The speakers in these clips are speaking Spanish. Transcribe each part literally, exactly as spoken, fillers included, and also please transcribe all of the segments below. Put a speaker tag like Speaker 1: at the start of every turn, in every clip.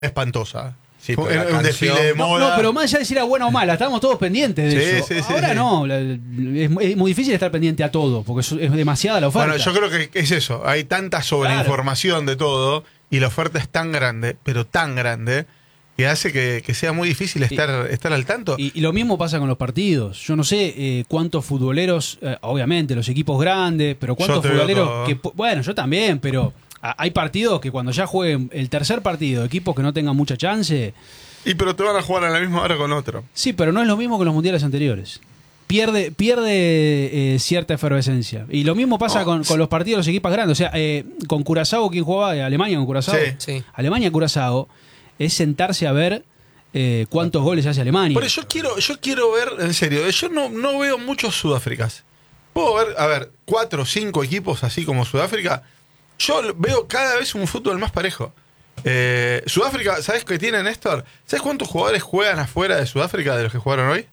Speaker 1: espantosa.
Speaker 2: Sí,
Speaker 1: Fue
Speaker 2: pero la
Speaker 1: un
Speaker 2: canción-
Speaker 1: desfile de
Speaker 3: No,
Speaker 1: moda.
Speaker 3: no, pero más allá de si era buena o mala, estábamos todos pendientes de
Speaker 1: Sí,
Speaker 3: eso.
Speaker 1: sí, sí,
Speaker 3: Ahora
Speaker 1: sí.
Speaker 3: no, la- es, es muy difícil estar pendiente a todo, porque es, es demasiada la oferta.
Speaker 1: Bueno, yo creo que es eso. Hay tanta sobreinformación de todo y la oferta es tan grande, pero tan grande, que hace que, que sea muy difícil estar, estar al tanto.
Speaker 3: Y, y lo mismo pasa con los partidos. Yo no sé eh, cuántos futboleros, eh, obviamente los equipos grandes, pero cuántos
Speaker 1: Yo te veo
Speaker 3: futboleros
Speaker 1: todo.
Speaker 3: que... pu- Bueno, yo también, pero a- hay partidos que cuando ya jueguen el tercer partido, equipos que no tengan mucha chance...
Speaker 1: Y pero te van a jugar a la misma hora con otro.
Speaker 3: Sí, pero no es lo mismo que los mundiales anteriores. Pierde, pierde eh, cierta efervescencia. Y lo mismo pasa
Speaker 1: Oh,
Speaker 3: con,
Speaker 1: sí.
Speaker 3: con los partidos de los equipos grandes. O sea, eh, con Curazao, ¿quién jugaba? Eh, Alemania con Curazao.
Speaker 1: Sí.
Speaker 4: Sí.
Speaker 3: Alemania-Curazao es sentarse a ver eh, cuántos goles hace Alemania.
Speaker 1: Pero yo quiero, yo quiero ver, en serio, yo no, no veo muchos Sudafricas. Puedo ver, a ver, cuatro o cinco equipos así como Sudáfrica. Yo veo cada vez un fútbol más parejo. Eh, Sudáfrica, ¿sabes qué tiene, Néstor? ¿Sabes cuántos jugadores juegan afuera de Sudáfrica de los que jugaron hoy?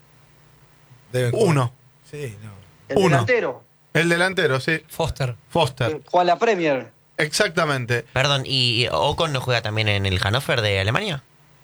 Speaker 2: Deben jugar.
Speaker 1: Uno.
Speaker 2: Sí, no.
Speaker 5: El
Speaker 1: Uno.
Speaker 5: delantero,
Speaker 1: El delantero, sí.
Speaker 4: Foster.
Speaker 1: Foster.
Speaker 5: que juega la Premier.
Speaker 1: Exactamente.
Speaker 6: Perdón, ¿y Ocon no juega también en el Hannover de Alemania?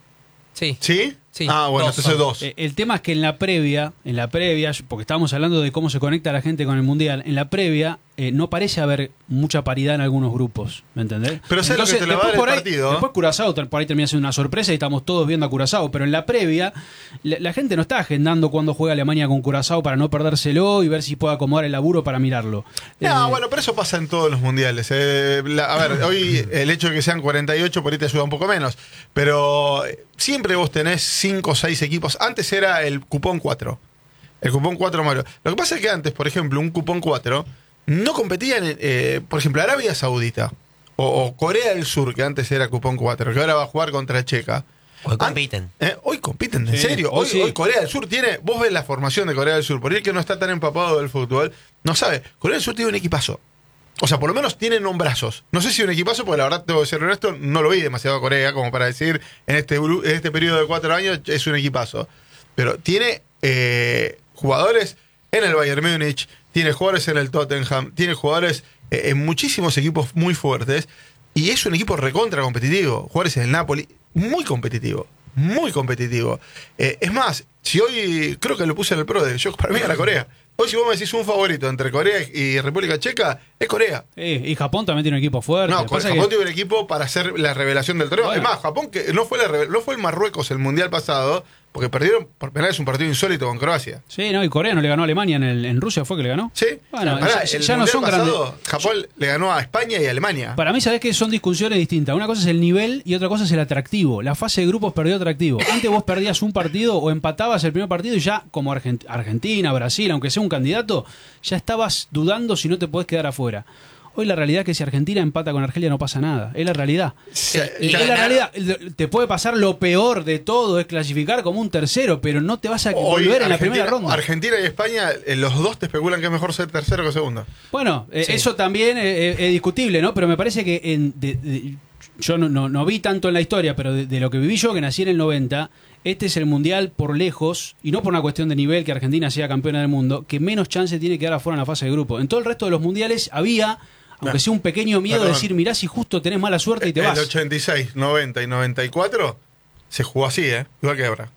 Speaker 4: Sí.
Speaker 1: ¿Sí?
Speaker 4: Sí,
Speaker 1: Ah, bueno,
Speaker 4: dos
Speaker 1: entonces
Speaker 4: son.
Speaker 1: dos.
Speaker 3: Eh, el tema es que en la previa, en la previa, porque estábamos hablando de cómo se conecta la gente con el mundial, en la previa eh, no parece haber mucha paridad en algunos grupos, ¿me entendés?
Speaker 1: Pero ¿sabes lo que te lo va a dar
Speaker 3: después por
Speaker 1: el
Speaker 3: ahí-
Speaker 1: partido?
Speaker 3: Después Curazao por ahí termina siendo una sorpresa y estamos todos viendo a Curazao, pero en la previa la, la gente no está agendando cuando juega Alemania con Curazao para no perdérselo y ver si puede acomodar el laburo para mirarlo.
Speaker 1: No,
Speaker 3: Eh,
Speaker 1: bueno, pero eso pasa en todos los mundiales. Eh, la- a ver, hoy el hecho de que sean cuarenta y ocho por ahí te ayuda un poco menos. Pero eh, siempre vos tenés cinco o seis equipos. Antes era el cupón cuatro. El cupón cuatro Mario. Lo que pasa es que antes, por ejemplo, un cupón cuatro no competían, en, eh, por ejemplo, Arabia Saudita o, o Corea del Sur, que antes era cupón cuatro, que ahora va a jugar contra Checa.
Speaker 6: Hoy
Speaker 1: An-
Speaker 6: compiten.
Speaker 1: Eh, hoy compiten, en
Speaker 3: Sí,
Speaker 1: serio.
Speaker 3: hoy
Speaker 1: Hoy,
Speaker 3: sí.
Speaker 1: hoy Corea del Sur tiene. Vos ves la formación de Corea del Sur. Por ahí el que no está tan empapado del fútbol, no sabe. Corea del Sur tiene un equipazo. O sea, por lo menos tiene nombrazos. No sé si un equipazo, porque la verdad, tengo que ser honesto, no lo vi demasiado a Corea como para decir en este, gru- en este periodo de cuatro años es un equipazo. Pero tiene eh, jugadores en el Bayern Múnich, tiene jugadores en el Tottenham, tiene jugadores eh, en muchísimos equipos muy fuertes. Y es un equipo recontra competitivo. Jugadores en el Napoli, muy competitivo. Muy competitivo. Eh, es más, si hoy, creo que lo puse en el pro de yo, para mí era Corea. Hoy si vos me decís un favorito entre Corea y República Checa, es Corea.
Speaker 3: eh, y Japón también tiene un equipo fuerte.
Speaker 1: No,
Speaker 3: Pasa
Speaker 1: Japón
Speaker 3: que-
Speaker 1: tiene un equipo para hacer la revelación del torneo.
Speaker 3: Bueno.
Speaker 1: Es más, Japón que no fue, la reve- no fue el Marruecos el mundial pasado, porque perdieron por penales un partido insólito con Croacia.
Speaker 3: Sí, no, y Corea no le ganó a Alemania en, el, en Rusia, ¿fue que le ganó?
Speaker 1: ¿Sí?
Speaker 3: Bueno,
Speaker 1: Pará,
Speaker 3: ya,
Speaker 1: el
Speaker 3: ya no
Speaker 1: mundial
Speaker 3: son
Speaker 1: pasado,
Speaker 3: grandes.
Speaker 1: Japón le ganó a España y a Alemania.
Speaker 3: Para mí, sabés que son discusiones distintas. Una cosa es el nivel y otra cosa es el atractivo. La fase de grupos perdió atractivo. Antes vos perdías un partido o empatabas el primer partido y ya, como Argent- Argentina, Brasil, aunque sea un candidato, ya estabas dudando si no te podés quedar afuera. Hoy la realidad es que si Argentina empata con Argelia no pasa nada. Es la realidad.
Speaker 1: Sí,
Speaker 3: Y
Speaker 6: y
Speaker 3: es la
Speaker 6: ganar-
Speaker 3: realidad. Te puede pasar lo peor de todo, es clasificar como un tercero, pero no te vas a
Speaker 1: Hoy,
Speaker 3: volver en la
Speaker 1: Argentina-
Speaker 3: primera ronda.
Speaker 1: Argentina y España, eh, los dos te especulan que es mejor ser tercero que segundo.
Speaker 3: Bueno, eh,
Speaker 4: Sí.
Speaker 3: eso también es, es discutible, ¿no? Pero me parece que en, de- de- yo no, no, no vi tanto en la historia, pero de, de lo que viví yo, que nací en el noventa, este es el mundial por lejos, y no por una cuestión de nivel que Argentina sea campeona del mundo, que menos chance tiene que dar afuera en la fase de grupo. En todo el resto de los mundiales había, aunque
Speaker 1: Bueno,
Speaker 3: sea un pequeño miedo, de
Speaker 1: perdón.
Speaker 3: decir, mirá si justo tenés mala suerte y te
Speaker 1: el
Speaker 3: vas.
Speaker 1: ochenta y seis, noventa y noventa y cuatro se jugó así, ¿eh? Igual que ahora.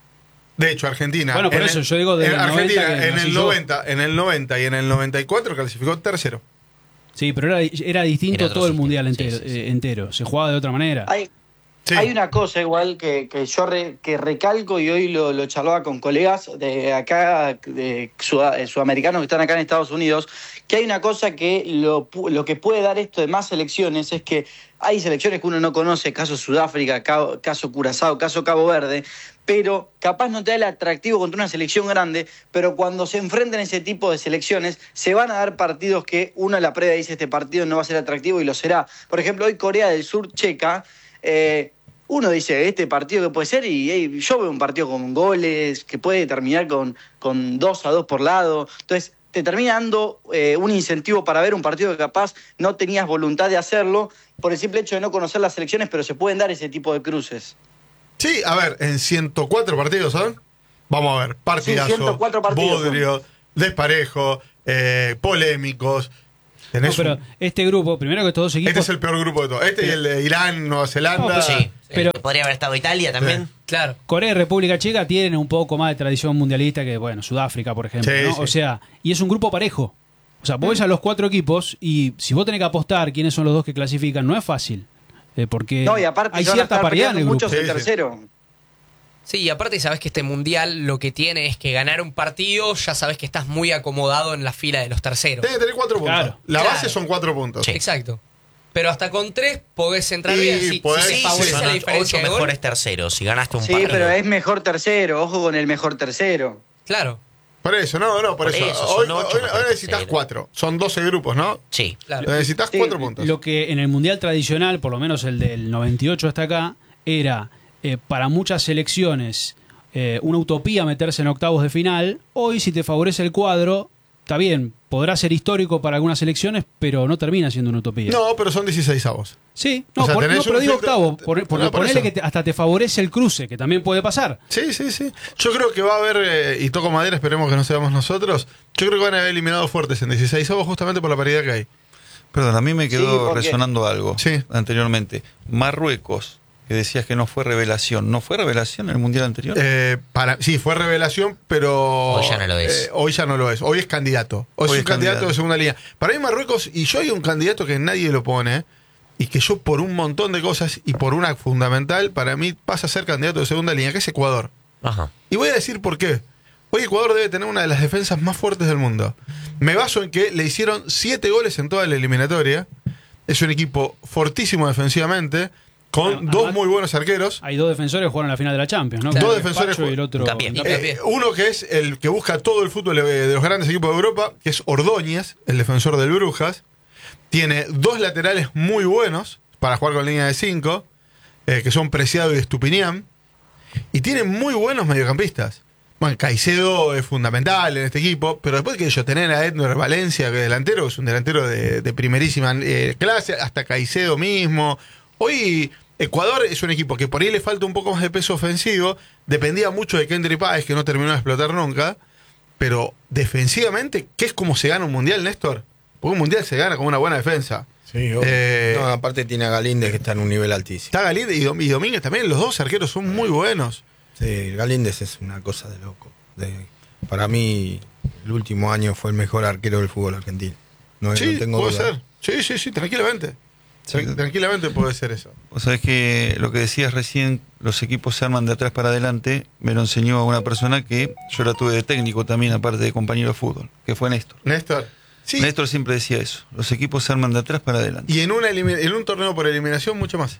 Speaker 1: De hecho, Argentina.
Speaker 3: Bueno, por
Speaker 1: en
Speaker 3: eso
Speaker 1: el-
Speaker 3: yo digo desde
Speaker 1: en
Speaker 3: el noventa
Speaker 1: Argentina,
Speaker 3: que
Speaker 1: en
Speaker 3: nací
Speaker 1: el,
Speaker 3: yo.
Speaker 1: noventa, en el noventa y en el noventa y cuatro clasificó tercero.
Speaker 3: Sí, pero era, era distinto
Speaker 6: Era otro
Speaker 3: todo el
Speaker 6: sistema,
Speaker 3: mundial
Speaker 6: sí,
Speaker 3: entero,
Speaker 6: sí, sí.
Speaker 3: eh, entero. Se jugaba de otra manera.
Speaker 5: Hay,
Speaker 1: Sí.
Speaker 5: hay una cosa igual que, que yo re- que recalco y hoy lo, lo charlaba con colegas de acá, de sud- eh, sudamericanos que están acá en Estados Unidos, que hay una cosa que lo, pu- lo que puede dar esto de más selecciones es que hay selecciones que uno no conoce, caso Sudáfrica, ca- caso Curazao, caso Cabo Verde, pero capaz no te da el atractivo contra una selección grande, pero cuando se enfrentan ese tipo de selecciones, se van a dar partidos que uno en la previa dice este partido no va a ser atractivo y lo será. Por ejemplo, hoy Corea del Sur, Checa, eh, uno dice, este partido que puede ser, y hey, yo veo un partido con goles, que puede terminar con, con dos a dos por lado, entonces te termina dando eh, un incentivo para ver un partido que capaz no tenías voluntad de hacerlo por el simple hecho de no conocer las selecciones, pero se pueden dar ese tipo de cruces.
Speaker 1: Sí, a ver, en ciento cuatro partidos son. Vamos a ver, partidazo,
Speaker 5: Sí, ciento cuatro partidos son.
Speaker 1: bodrio, desparejo, eh, polémicos. Tenés
Speaker 3: No, pero
Speaker 1: un-
Speaker 3: este grupo, primero que estos dos equipos.
Speaker 1: este es el peor grupo de todos. Este y el de Irán, Nueva Zelanda.
Speaker 3: No, pero
Speaker 6: Sí,
Speaker 3: Pero-
Speaker 6: eh, podría haber estado Italia también.
Speaker 4: Claro.
Speaker 3: Corea y República Checa tienen un poco más de tradición mundialista que, bueno, Sudáfrica, por ejemplo.
Speaker 1: Sí,
Speaker 3: ¿no?
Speaker 1: sí.
Speaker 3: O sea, y es un grupo parejo. O sea, vos ves a los cuatro equipos y si vos tenés que apostar quiénes son los dos que clasifican, no es fácil. Eh, porque
Speaker 5: No, y aparte
Speaker 3: hay
Speaker 5: se van a
Speaker 3: cierta
Speaker 5: estar
Speaker 3: paridad en el
Speaker 5: peleando
Speaker 3: grupo.
Speaker 5: muchos el
Speaker 1: Sí, sí.
Speaker 5: tercero.
Speaker 4: Sí, y aparte sabes que este mundial lo que tiene es que ganar un partido, ya sabes que estás muy acomodado en la fila de los terceros.
Speaker 1: Tenés que tener cuatro puntos.
Speaker 3: Claro.
Speaker 1: La
Speaker 4: Claro.
Speaker 1: base son cuatro puntos.
Speaker 6: Sí.
Speaker 4: Exacto. Pero hasta con tres podés entrar
Speaker 1: Y
Speaker 4: bien. Si,
Speaker 1: podés-
Speaker 4: si
Speaker 1: sí,
Speaker 4: se favorece
Speaker 6: Son
Speaker 4: la
Speaker 6: ocho
Speaker 4: diferencia de gol.
Speaker 6: mejores terceros. Si ganaste un
Speaker 5: Sí,
Speaker 6: par.
Speaker 5: pero es mejor tercero. Ojo con el mejor tercero.
Speaker 4: Claro,
Speaker 1: Por eso, no, no, por,
Speaker 6: Por
Speaker 1: eso.
Speaker 6: eso,
Speaker 1: Hoy,
Speaker 6: son ocho
Speaker 1: hoy- hoy
Speaker 6: mejores
Speaker 1: necesitas
Speaker 6: terceros.
Speaker 1: cuatro. Son doce grupos, ¿no?
Speaker 6: Sí.
Speaker 4: claro.
Speaker 1: Necesitas
Speaker 5: Sí,
Speaker 1: cuatro puntos.
Speaker 3: Lo que en el Mundial tradicional, por lo menos el del noventa y ocho hasta acá, era eh, para muchas selecciones eh, una utopía meterse en octavos de final. Hoy, si te favorece el cuadro, está bien, podrá ser histórico para algunas selecciones, pero no termina siendo una utopía.
Speaker 1: No, pero son dieciséis avos.
Speaker 3: Sí, no,
Speaker 1: O sea,
Speaker 3: por-
Speaker 1: tenés
Speaker 3: no, pero
Speaker 1: un
Speaker 3: digo
Speaker 1: filtro-
Speaker 3: octavo, por, porque
Speaker 1: No, por
Speaker 3: ponele
Speaker 1: eso.
Speaker 3: que te- hasta te favorece el cruce, que también puede pasar.
Speaker 1: Sí, sí, sí. Yo creo que va a haber, eh, y toco madera, esperemos que no seamos nosotros. Yo creo que van a haber eliminado fuertes en dieciséis avos justamente por la paridad que hay.
Speaker 7: Perdón, a mí me
Speaker 5: Sí,
Speaker 7: quedó
Speaker 5: porque-
Speaker 7: resonando algo
Speaker 1: Sí.
Speaker 7: anteriormente. Marruecos, que decías que no fue revelación. ¿No fue revelación en el Mundial anterior?
Speaker 1: Eh, para, sí, fue revelación, pero.
Speaker 6: Hoy ya no lo es.
Speaker 1: eh, hoy ya no lo es. Hoy es candidato. Hoy,
Speaker 7: Hoy
Speaker 1: es
Speaker 7: es
Speaker 1: un candidato,
Speaker 7: candidato.
Speaker 1: de segunda línea. Para mí, Marruecos, y yo hay un candidato que nadie lo pone, y que yo, por un montón de cosas y por una fundamental, para mí pasa a ser candidato de segunda línea, que es Ecuador.
Speaker 6: Ajá.
Speaker 1: Y voy a decir por qué. Hoy Ecuador debe tener una de las defensas más fuertes del mundo. Me baso en que le hicieron siete goles en toda la eliminatoria. Es un equipo fortísimo defensivamente, con
Speaker 3: Además-
Speaker 1: dos muy buenos arqueros.
Speaker 3: Hay dos defensores que jugaron la final de la Champions, ¿no?
Speaker 1: Dos
Speaker 3: Uno
Speaker 1: defensores
Speaker 3: Pacho y el
Speaker 1: juegan-
Speaker 3: otro.
Speaker 6: Hincapié.
Speaker 4: Hincapié.
Speaker 1: Eh, uno que es el que busca todo el fútbol eh, de los grandes equipos de Europa, que es Ordóñez, el defensor del Brujas. Tiene dos laterales muy buenos para jugar con línea de cinco, eh, que son Preciado y Estupinián. Y tiene muy buenos mediocampistas. Bueno, Caicedo es fundamental en este equipo, pero después que ellos tener a Edner Valencia, que es delantero, es un delantero de, de primerísima eh, clase, hasta Caicedo mismo. Hoy Ecuador es un equipo que por ahí le falta un poco más de peso ofensivo, dependía mucho de Kendry Páez, que no terminó de explotar nunca, pero defensivamente, ¿qué es como se gana un mundial, Néstor? Porque un mundial se gana con una buena defensa.
Speaker 2: Sí, obvio.
Speaker 1: Eh,
Speaker 2: No, aparte tiene a Galíndez que está en un nivel altísimo.
Speaker 1: Está Galíndez y, Dom- y Domínguez también, los dos arqueros son muy buenos.
Speaker 2: Sí, Galíndez es una cosa de loco. De- para mí, el último año fue el mejor arquero del fútbol argentino. No,
Speaker 1: Sí,
Speaker 2: no tengo
Speaker 1: puede
Speaker 2: duda.
Speaker 1: ser. Sí, sí, sí, tranquilamente. Tran- Tranquilamente puede ser eso.
Speaker 7: O sabés que lo que decías recién, los equipos se arman de atrás para adelante, me lo enseñó una persona que yo la tuve de técnico también, aparte de compañero de fútbol, que fue Néstor.
Speaker 1: Néstor. Sí.
Speaker 7: Néstor siempre decía eso, los equipos se arman de atrás para adelante,
Speaker 1: Y en, una elimi- en un torneo por eliminación, mucho más.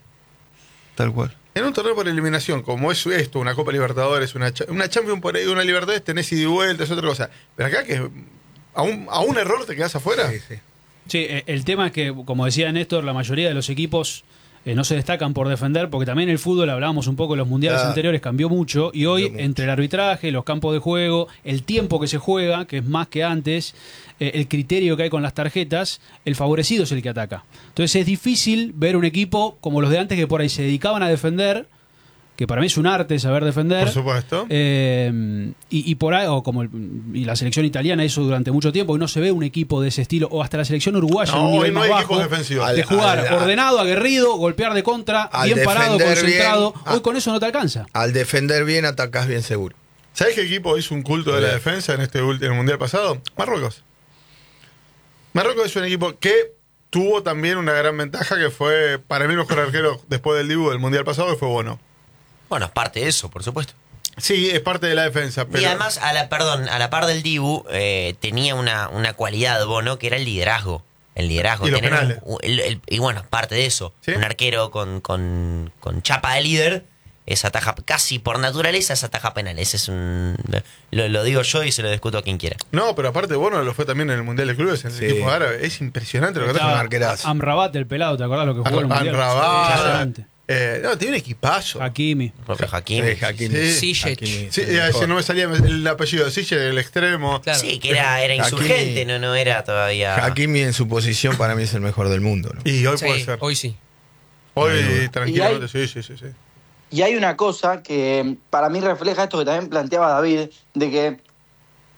Speaker 7: tal cual.
Speaker 1: En un torneo por eliminación, como es esto, una Copa Libertadores, una, cha- una Champions por ahí, una Libertadores, tenés ida y vuelta, es otra cosa. Pero acá que a un, a un error te quedás afuera.
Speaker 2: Sí, sí.
Speaker 3: Sí, eh, el tema es que, como decía Néstor, la mayoría de los equipos eh, no se destacan por defender, porque también el fútbol, hablábamos un poco de los mundiales
Speaker 2: Claro.
Speaker 3: anteriores, cambió mucho, y hoy,
Speaker 2: Cambió mucho.
Speaker 3: entre el arbitraje, los campos de juego, el tiempo que se juega, que es más que antes, eh, el criterio que hay con las tarjetas, el favorecido es el que ataca. Entonces es difícil ver un equipo como los de antes que por ahí se dedicaban a defender, que para mí es un arte saber defender.
Speaker 1: Por supuesto.
Speaker 3: Eh, y, y por ahí, o como el- y la selección italiana hizo durante mucho tiempo, y no se ve un equipo de ese estilo, o hasta la selección uruguaya
Speaker 1: No,
Speaker 3: en un
Speaker 1: hoy
Speaker 3: nivel
Speaker 1: no
Speaker 3: más
Speaker 1: hay
Speaker 3: bajo,
Speaker 1: equipos defensivos.
Speaker 3: de
Speaker 2: Al-
Speaker 3: jugar
Speaker 2: al-
Speaker 3: ordenado, aguerrido, golpear de contra,
Speaker 2: al
Speaker 3: bien parado,
Speaker 2: defender
Speaker 3: concentrado.
Speaker 2: bien,
Speaker 3: Hoy
Speaker 2: ah.
Speaker 3: con eso no te alcanza.
Speaker 2: Al defender bien, atacás bien seguro.
Speaker 1: ¿Sabés qué equipo hizo un culto de la defensa en este último mundial pasado? Marruecos. Marruecos es un equipo que tuvo también una gran ventaja, que fue para mí el mejor arquero después del Dibu del mundial pasado, que fue Bono.
Speaker 6: Bueno, es parte de eso, por supuesto.
Speaker 1: Sí, es parte de la defensa, pero
Speaker 6: Y además, a la, perdón, a la par del Dibu, eh, tenía una, una cualidad, Bono, que era el liderazgo. El liderazgo.
Speaker 1: Y los
Speaker 6: tener un-
Speaker 1: penales.
Speaker 6: un- el- el- y bueno, parte de eso.
Speaker 1: ¿Sí?
Speaker 6: Un arquero con, con, con chapa de líder, esa ataja, casi por naturaleza, esa ataja penal. Ese es un. Lo, lo digo yo y se lo discuto a quien quiera.
Speaker 1: no, pero aparte Bono lo fue también en el mundial de clubes, en el
Speaker 2: Sí.
Speaker 1: equipo árabe. Es impresionante lo que
Speaker 3: Estaba
Speaker 1: ataja.
Speaker 2: arquerazo.
Speaker 3: Amrabat, el pelado, ¿te acordás lo que jugó en el mundial?
Speaker 1: Amrabat.
Speaker 3: Impresionante.
Speaker 1: Eh, no, tiene un equipazo.
Speaker 3: Hakimi.
Speaker 6: El propio Hakimi.
Speaker 2: Sí, Hakimi.
Speaker 1: Sí.
Speaker 4: Ziyech.
Speaker 2: Hakimi es
Speaker 1: Sí,
Speaker 2: el
Speaker 1: eh,
Speaker 2: mejor.
Speaker 1: si no me salía el apellido de Sille, el extremo.
Speaker 4: Claro.
Speaker 6: Sí, que era, era
Speaker 2: Hakimi-
Speaker 6: insurgente, no, no era todavía.
Speaker 2: Hakimi en su posición para mí es el mejor del mundo. ¿no?
Speaker 1: Y hoy
Speaker 4: Sí,
Speaker 1: puede ser.
Speaker 4: hoy sí.
Speaker 1: Hoy,
Speaker 2: Hoy no.
Speaker 1: tranquilamente,
Speaker 5: Y
Speaker 1: sí, sí, sí, sí.
Speaker 5: Y hay una cosa que para mí refleja esto que también planteaba David, de que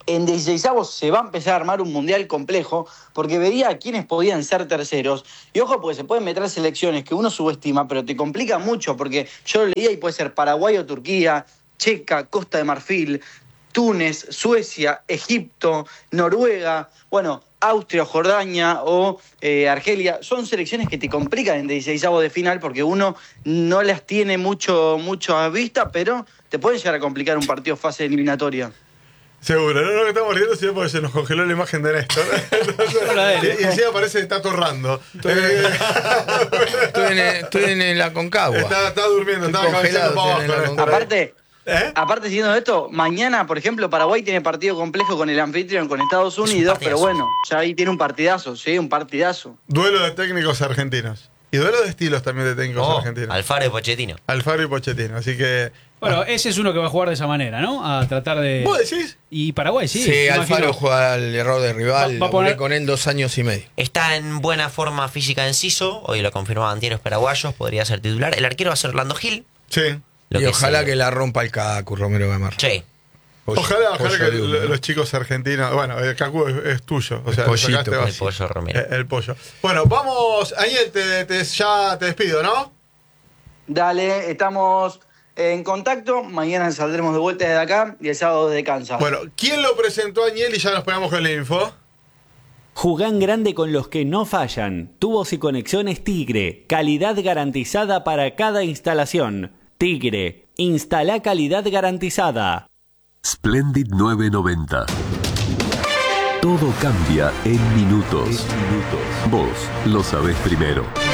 Speaker 5: en dieciseisavos se va a empezar a armar un mundial complejo, porque veía a quienes podían ser terceros. Y ojo, porque se pueden meter selecciones que uno subestima, pero te complica mucho, porque yo lo leía y puede ser Paraguay o Turquía, Checa, Costa de Marfil, Túnez, Suecia, Egipto, Noruega, bueno, Austria, Jordania o eh, Argelia. Son selecciones que te complican en dieciseisavos de final, porque uno no las tiene mucho, mucho a vista, pero te pueden llegar a complicar un partido fase eliminatoria.
Speaker 1: Seguro, no lo que estamos riendo, sino porque se nos congeló la imagen de Néstor. Entonces, y, y encima parece que está torrando.
Speaker 2: Estoy, eh, estoy, en, estoy en la Concagua.
Speaker 1: Está, está durmiendo,
Speaker 2: estoy
Speaker 1: está congelado. Para
Speaker 5: aparte,
Speaker 1: ¿Eh?
Speaker 5: aparte, siendo esto, mañana, por ejemplo, Paraguay tiene partido complejo con el anfitrión, con Estados Unidos, pero bueno, ya ahí tiene un partidazo, sí, un partidazo.
Speaker 1: Duelo de técnicos argentinos. Y duelo de estilos también de técnicos
Speaker 6: Oh,
Speaker 1: argentinos.
Speaker 6: Alfaro y Pochettino.
Speaker 1: Alfaro y Pochettino, así que...
Speaker 3: Bueno, ese es uno que va a jugar de esa manera, ¿no? A tratar de...
Speaker 1: ¿Vos decís?
Speaker 3: Y Paraguay, sí.
Speaker 2: Sí,
Speaker 3: me
Speaker 2: Alfaro
Speaker 3: imagino.
Speaker 2: juega al error de rival.
Speaker 3: Va- va a poner-
Speaker 2: Laburé con él dos años y medio.
Speaker 6: Está en buena forma física Enciso. Hoy lo confirmaban diarios paraguayos. Podría ser titular. El arquero va a ser Orlando Gil.
Speaker 1: Sí.
Speaker 6: Lo
Speaker 2: y
Speaker 6: que
Speaker 2: ojalá
Speaker 6: se-
Speaker 2: que la rompa el Cacu, Romero Gamar.
Speaker 6: Sí.
Speaker 2: Pollo-
Speaker 1: Ojalá, ojalá
Speaker 2: pollo
Speaker 1: que
Speaker 2: de uno,
Speaker 1: lo-
Speaker 2: ¿no?
Speaker 1: los chicos argentinos... Bueno, el Cacu es, es tuyo. O
Speaker 2: El
Speaker 1: sea,
Speaker 2: pollito,
Speaker 1: sacaste vos.
Speaker 6: El pollo Romero.
Speaker 1: Eh, El pollo. Bueno, vamos... Aniel, te, te- ya te despido, ¿no?
Speaker 5: Dale, estamos en contacto. Mañana saldremos de vuelta desde acá y el sábado desde Kansas.
Speaker 1: Bueno, ¿quién lo presentó a Aniel y ya nos pegamos con la info?
Speaker 8: Jugán grande con los que no fallan. Tubos y conexiones Tigre. Calidad garantizada para cada instalación. Tigre. Instala calidad garantizada.
Speaker 9: Splendid nueve noventa. Todo cambia en minutos. Vos lo sabés primero.